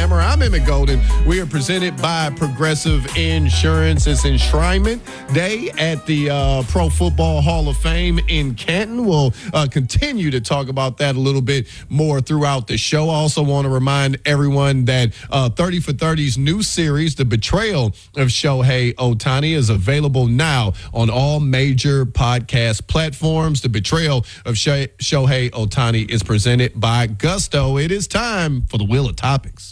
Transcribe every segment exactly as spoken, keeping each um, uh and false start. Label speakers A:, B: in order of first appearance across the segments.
A: Hammer. I'm Emmett Golden. We are presented by Progressive Insurance. It's Enshrinement Day at the uh, Pro Football Hall of Fame in Canton. We'll uh, continue to talk about that a little bit more throughout the show. I also want to remind everyone that uh, thirty for thirty's new series, The Betrayal of Shohei Ohtani, is available now on all major podcast platforms. The Betrayal of Shohei Ohtani is presented by Gusto. It is time for the Wheel of Topics.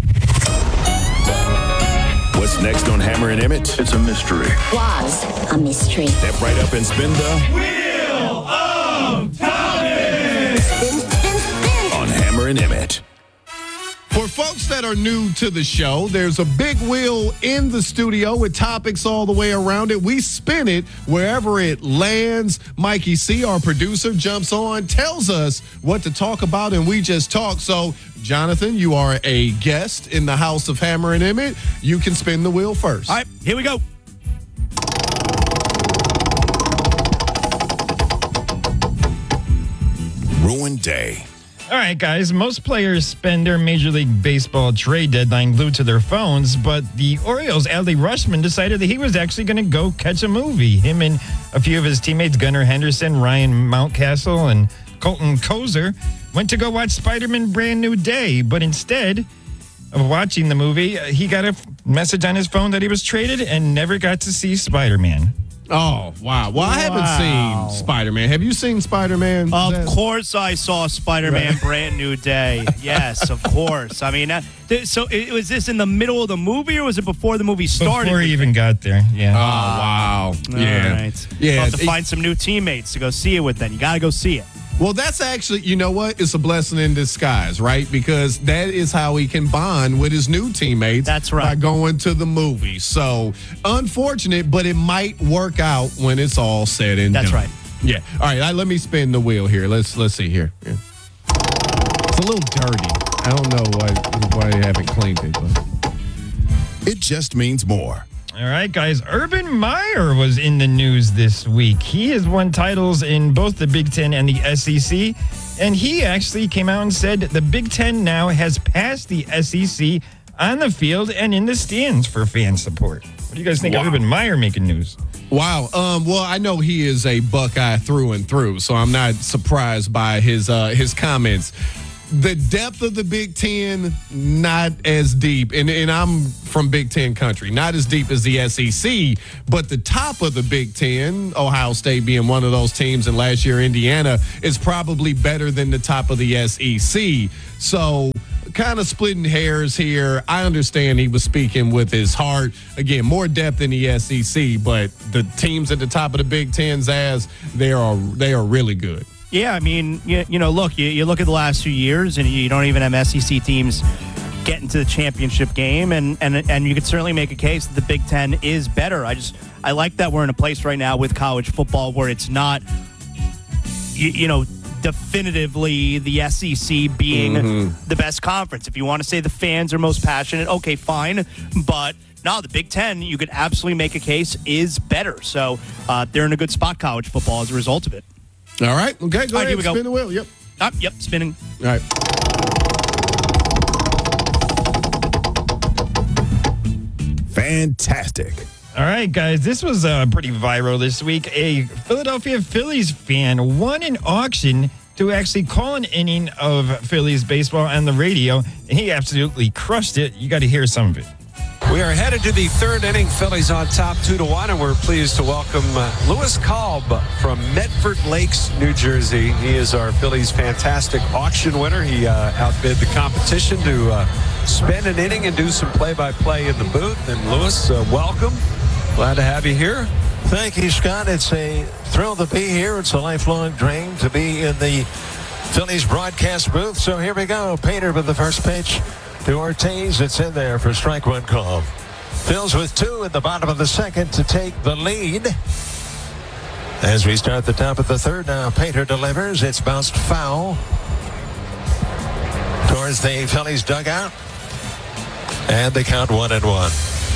B: What's next on Hammer and Emmett?
C: It's a mystery.
D: Was a mystery.
B: Step right up and spin the
E: Wheel of Topics.
D: Spin, spin, spin.
B: on Hammer and Emmett.
A: For folks that are new to the show, there's a big wheel in the studio with topics all the way around it. We spin it wherever it lands. Mikey C., our producer, jumps on, tells us what to talk about, and we just talk. So, Jonathan, you are a guest in the house of Hammer and Emmett. You can spin the wheel first.
F: All right, here we go.
B: Ruined Day.
G: All right, guys, most players spend their Major League Baseball trade deadline glued to their phones, but the Orioles' Adley Rutschman decided that he was actually going to go catch a movie. Him and a few of his teammates, Gunnar Henderson, Ryan Mountcastle, and Colton Kozer, went to go watch Spider-Man Brand New Day, but instead of watching the movie, he got a message on his phone that he was traded and never got to see Spider-Man.
A: Oh, wow. Well, I haven't seen Spider-Man. Have you seen Spider-Man?
F: Of
A: Zach?
F: course I saw Spider-Man Brand New Day. Yes, of course. I mean, uh, th- so it, was this in the middle of the movie or was it before the movie started?
G: Before he even got there, yeah.
A: Oh, wow.
F: All
A: Yeah.
F: right.
A: Yeah.
F: You'll have to
A: It-
F: find some new teammates to go see it with then. You got to go see it.
A: Well, that's actually, you know what? It's a blessing in disguise, right? Because that is how he can bond with his new teammates.
F: That's right.
A: By going to the movie. So, unfortunate, but it might work out when it's all said and
F: That's
A: done.
F: right.
A: Yeah. All right. I, let me spin the wheel here. Let's let's see here. Yeah. It's a little dirty. I don't know why why they haven't cleaned it, but
B: It just means more.
G: All right, guys. Urban Meyer was in the news this week. He has won titles in both the Big Ten and the S E C, and he actually came out and said the Big Ten now has passed the S E C on the field and in the stands for fan support. What do you guys think
A: Wow.
G: of Urban Meyer making news?
A: wow. Um, well, I know he is a Buckeye through and through, so I'm not surprised by his uh, his comments. The depth of the Big Ten, not as deep, and, and I'm from Big Ten country, not as deep as the S E C, but the top of the Big Ten, Ohio State being one of those teams, and last year Indiana, is probably better than the top of the S E C. So kind of splitting hairs here. I understand he was speaking with his heart. Again, more depth in the S E C, but the teams at the top of the Big Ten's ass, they are they are really good.
F: Yeah, I mean, you, you know, look, you, you look at the last few years and you don't even have S E C teams getting to the championship game, and, and, and you could certainly make a case that the Big Ten is better. I just, I like that we're in a place right now with college football where it's not, you, you know, definitively the S E C being mm-hmm. the best conference. If you want to say the fans are most passionate, okay, fine. But no, the Big Ten, you could absolutely make a case, is better. So uh, they're in a good spot, college football, as a result of it.
A: All right. Okay, go
F: All right,
A: ahead.
F: here we go.
A: Spin the wheel. Yep.
F: Ah, yep, spinning.
A: All right.
B: Fantastic.
G: All right, guys, this was uh, pretty viral this week. A Philadelphia Phillies fan won an auction to actually call an inning of Phillies baseball on the radio, and he absolutely crushed it. You got to hear some of it.
H: We are headed to the third inning. Phillies on top two to one, and we're pleased to welcome uh, Lewis Kalb from Medford Lakes, New Jersey. He is our Phillies fantastic auction winner. He uh, outbid the competition to uh, spend an inning and do some play-by-play in the booth. And Lewis, uh, welcome. Glad to have you here.
I: Thank you, Scott. It's a thrill to be here. It's a lifelong dream to be in the Phillies broadcast booth. So here we go. Painter with the first pitch to Ortiz. It's in there for strike one call. Phils with two in the bottom of the second to take the lead. As we start the top of the third now, Painter delivers. It's bounced foul towards the Phillies dugout. And they count one and one.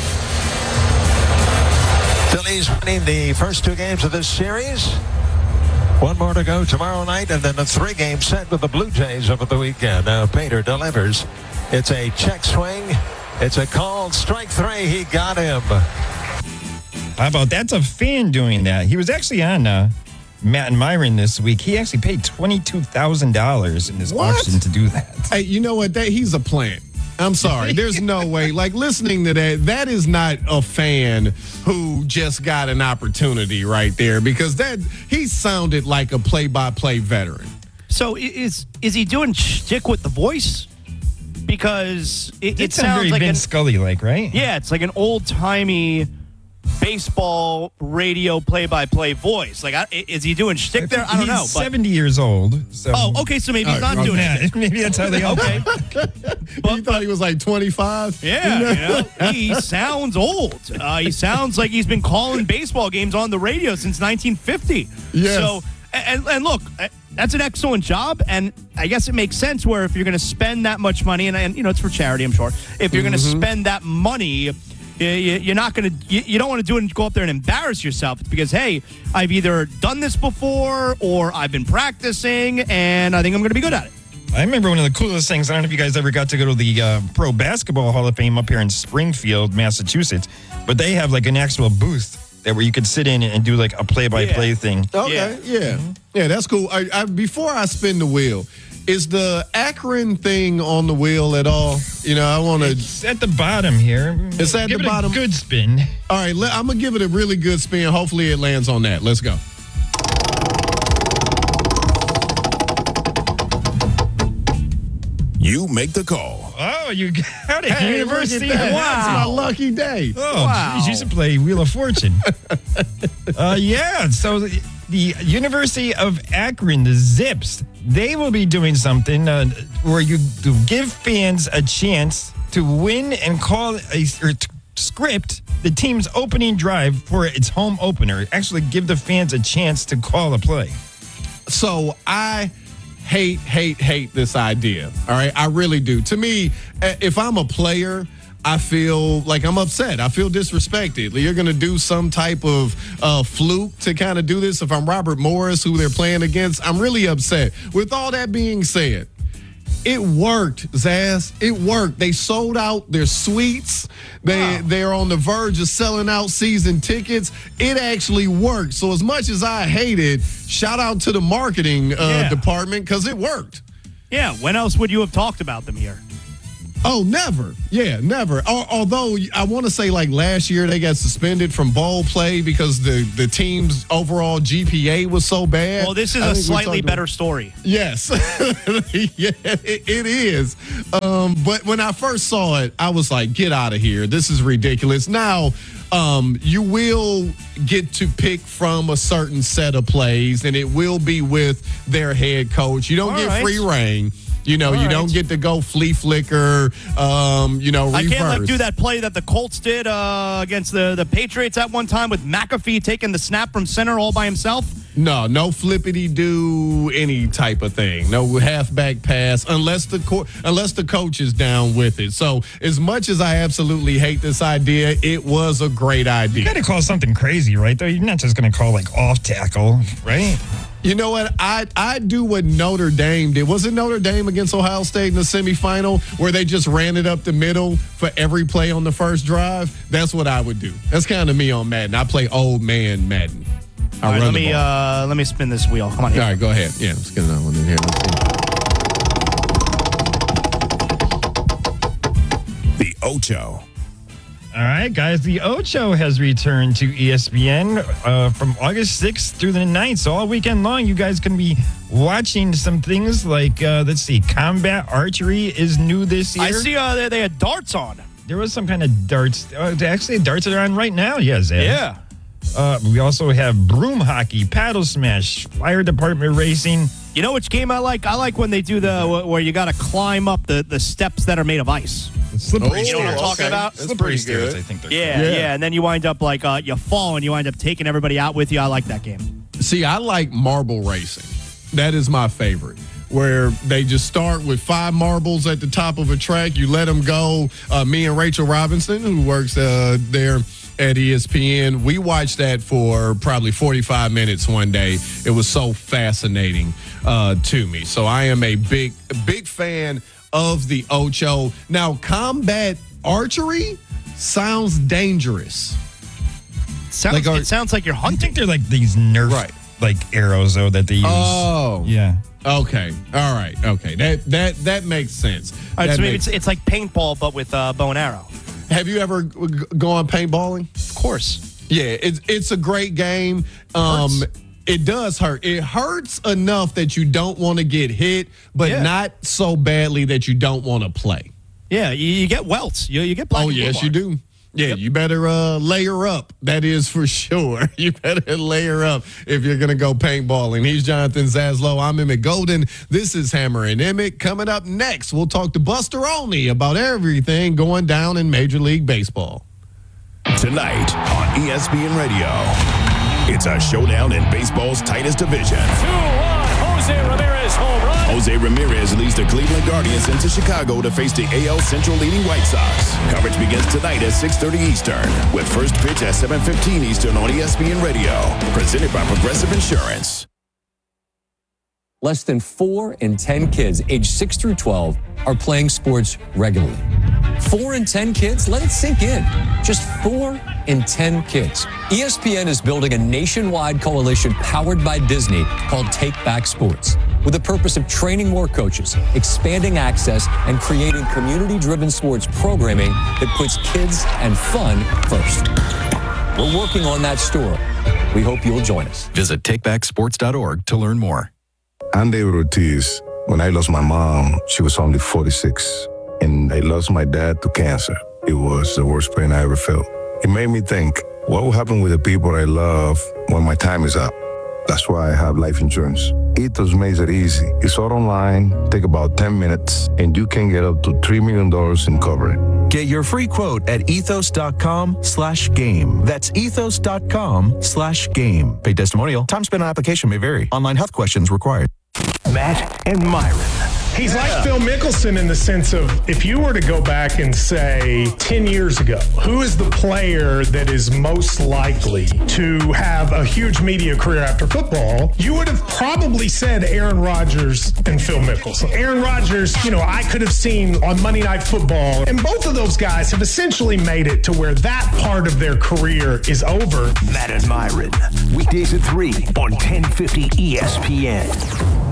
I: Phillies winning the first two games of this series. One more to go tomorrow night, and then a three-game set with the Blue Jays over the weekend. Now Painter delivers. It's a check swing. It's a called strike three. He got him.
G: How about that's a fan doing that? He was actually on uh, Matt and Myron this week. He actually paid twenty-two thousand dollars in this
A: What?
G: auction to do that.
A: Hey, you know what? That he's a plant. I'm sorry. There's no way. Like, listening to that, that is not a fan who just got an opportunity right there, because that he sounded like a play-by-play veteran.
F: So i- is is he doing shtick with the voice? Because it, it
G: It sounds
F: sounds
G: very
F: like an,
G: Vince Scully like, right?
F: yeah, it's like an old timey baseball radio play-by-play voice. Like, I, i- is he doing shtick there? I don't
G: He's
F: know. But
G: seventy years old. So
F: oh, okay, so maybe he's not doing
G: Yeah,
F: it.
G: maybe that's how they all
F: Okay.
A: you thought he was like twenty-five?
F: Yeah, you know, he sounds old. Uh, he sounds like he's been calling baseball games on the radio since nineteen fifty.
A: Yes.
F: So, and, and look, uh, that's an excellent job, and I guess it makes sense where if you're going to spend that much money, and, and you know, it's for charity, I'm sure. If you're going to spend that money, you, you, you're not going to, you, you don't want to do it and go up there and embarrass yourself. It's because, hey, I've either done this before or I've been practicing, and I think I'm going to be good at it.
G: I remember one of the coolest things. I don't know if you guys ever got to go to the uh, Pro Basketball Hall of Fame up here in Springfield, Massachusetts, but they have like an actual booth that where you could sit in and do like a play-by-play
F: Yeah.
G: thing.
A: Okay, yeah. Yeah, that's cool. I, I, before I spin the wheel, is the Akron thing on the wheel at all? You know, I want to.
G: It's at the bottom here.
A: It's at
G: Give
A: the
G: it
A: bottom.
G: A good spin.
A: All right, let, I'm going to give it a really good spin. Hopefully it lands on that. Let's go.
B: You make the call.
G: Oh, you got it.
A: Hey,
G: University.
A: look at that.
G: of-
A: That's my lucky day.
G: Oh,
F: Wow.
G: geez, you should play Wheel of Fortune. uh, yeah, so the, the University of Akron, the Zips, they will be doing something uh, where you to give fans a chance to win and call a or t- script the team's opening drive for its home opener. Actually, give the fans a chance to call a play.
A: So I hate, hate, hate this idea. All right. I really do. To me, eh, if I'm a player, I feel like I'm upset. I feel disrespected. You're going to do some type of uh, fluke to kind of do this. If I'm Robert Morris, who they're playing against, I'm really upset. With all that being said, it worked, Zaz. It worked. They sold out their suites. They they're on the verge of selling out season tickets. It actually worked. So as much as I hate it, shout out to the marketing uh,
F: Yeah.
A: department, because it worked.
F: Yeah, when else would you have talked about them here?
A: Oh, never. Yeah, never. Al- Although I want to say, like, last year they got suspended from bowl play because the, the team's overall G P A was so bad.
F: Well, this is
A: I
F: a
A: think we
F: slightly
A: talked
F: better
A: about-
F: story.
A: Yes. yeah, it, it is. Um, but when I first saw it, I was like, get out of here. This is ridiculous. Now, um, you will get to pick from a certain set of plays, and it will be with their head coach. You don't
F: All
A: get
F: right.
A: free reign. You know,
F: All
A: you
F: right.
A: don't get to go flea flicker, um, you know,
F: I
A: reverse.
F: can't like do that play that the Colts did uh, against the, the Patriots at one time with McAfee taking the snap from center all by himself.
A: No, no flippity do any type of thing. No halfback pass unless the co- unless the coach is down with it. So as much as I absolutely hate this idea, it was a great
G: You
A: idea.
G: got to call something crazy, right? Though you're not just going to call like off tackle, right?
A: You know what? I I do what Notre Dame did. Was it Notre Dame against Ohio State in the semifinal where they just ran it up the middle for every play on the first drive? That's what I would do. That's kind of me on Madden. I play old man Madden. I
F: All right,
A: run
F: let
A: the
F: me
A: ball.
F: uh, let me spin this wheel. Come on
A: All
F: here.
A: right, go ahead. Yeah, let's get another one in here. Let's see.
B: The Ocho.
G: All right, guys. The Ocho has returned to E S P N uh, from August sixth through the ninth. So all weekend long, you guys can be watching some things like, uh, let's see, combat archery is new this year.
F: I see uh, they, they had darts on.
G: There was some kind of darts. Uh, actually, darts are on right now. Yes. Ed.
F: Yeah.
G: Uh, we also have broom hockey, paddle smash, fire department racing.
F: You know which game I like? I like when they do the wh- where you got to climb up the, the steps that are made of ice.
G: Slippery
F: You know what I'm
G: stairs.
F: talking about?
A: That's
G: Slippery
A: pretty
G: stairs,
A: good.
G: I think they're
F: Yeah,
G: called.
F: yeah, and then you wind up like uh, you fall and you wind up taking everybody out with you. I like that game.
A: See, I like marble racing. That is my favorite. Where they just start with five marbles at the top of a track. You let them go. Uh, me and Rachel Robinson, who works uh, there at E S P N, we watched that for probably forty-five minutes one day. It was so fascinating uh, to me. So I am a big, big fan of the Ocho. Now, combat archery sounds dangerous.
F: Sounds,
A: Like, are-
F: it sounds like you're
G: I
F: hunting.
G: think they're like these Nerf
A: Right.
G: like arrows though that they use.
A: Oh.
G: Yeah.
A: Okay. All right. Okay. That that that makes sense.
F: All right,
A: That
F: so maybe
A: makes-
F: it's, it's like paintball, but with uh, bow and arrow.
A: Have you ever g- gone paintballing?
F: Of course.
A: Yeah, it's it's a great game. Um,
F: Hurts.
A: it does hurt. It hurts enough that you don't want to get hit, but
F: Yeah.
A: not so badly that you don't want to play.
F: Yeah, you, you get welts. You, you get black
A: Oh
F: and blue
A: yes, you
F: marks.
A: do. Yeah, you better uh, layer up. That is for sure. You better layer up if you're going to go paintballing. He's Jonathan Zaslow. I'm Emmett Golden. This is Hammer and Emmett. Coming up next, we'll talk to Buster Olney about everything going down in Major League Baseball.
B: Tonight on E S P N Radio, it's a showdown in baseball's tightest division.
E: two one, Jose Ramirez home run.
B: Jose Ramirez leads the Cleveland Guardians into Chicago to face the A L Central leading White Sox. Coverage begins tonight at six thirty Eastern, with first pitch at seven fifteen Eastern on E S P N Radio. Presented by Progressive Insurance.
C: Less than four in ten kids aged six through twelve are playing sports regularly. Four in ten kids? Let it sink in. Just four in ten kids. E S P N is building a nationwide coalition powered by Disney called Take Back Sports, with the purpose of training more coaches, expanding access, and creating community-driven sports programming that puts kids and fun first. We're working on that story. We hope you'll join us.
J: Visit take back sports dot org to learn more.
K: I'm David Ortiz. When I lost my mom, she was only forty-six, and I lost my dad to cancer. It was the worst pain I ever felt. It made me think, what will happen with the people I love when my time is up? That's why I have life insurance. Ethos makes it easy. It's all online, take about ten minutes, and you can get up to three million dollars in coverage.
J: Get your free quote at ethos.com slash game. That's ethos.com slash game. Paid testimonial. Time spent on application may vary. Online health questions required.
L: Matt and Myron. He's like Phil Mickelson in the sense of, if you were to go back and say ten years ago, who is the player that is most likely to have a huge media career after football, you would have probably said Aaron Rodgers and Phil Mickelson. Aaron Rodgers, you know, I could have seen on Monday Night Football, and both of those guys have essentially made it to where that part of their career is over.
M: Matt and Myron, weekdays at three on ten fifty E S P N.